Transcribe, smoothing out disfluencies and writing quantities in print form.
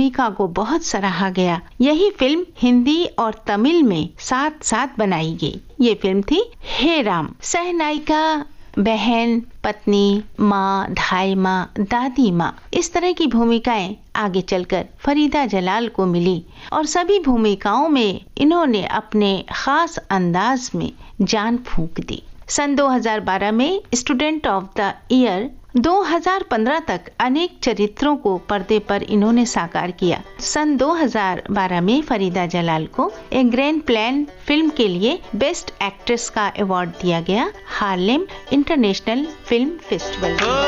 भूमिका को बहुत सराहा गया। यही फिल्म हिंदी और तमिल में साथ साथ बनाई गई। ये फिल्म थी हे राम। सहनायिका, बहन, पत्नी, माँ, ढाई माँ, दादी माँ, इस तरह की भूमिकाएं आगे चलकर फरीदा जलाल को मिली और सभी भूमिकाओं में इन्होंने अपने खास अंदाज में जान फूंक दी। सन 2012 में स्टूडेंट ऑफ द ईयर, 2015 तक अनेक चरित्रों को पर्दे पर इन्होंने साकार किया। सन 2012 में फरीदा जलाल को एक ग्रैंड प्लान फिल्म के लिए बेस्ट एक्ट्रेस का अवार्ड दिया गया हार्लेम इंटरनेशनल फिल्म फेस्टिवल।